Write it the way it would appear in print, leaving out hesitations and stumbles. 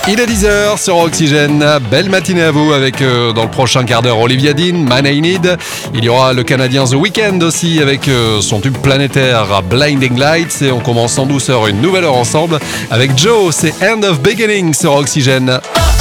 Il est 10h sur Oxygène. Belle matinée à vous avec dans le prochain quart d'heure Olivia Dean, Man I Need. Il y aura le Canadien The Weeknd aussi avec son tube planétaire Blinding Lights. Et on commence en douceur une nouvelle heure ensemble avec Joe. C'est End of Beginning sur Oxygène.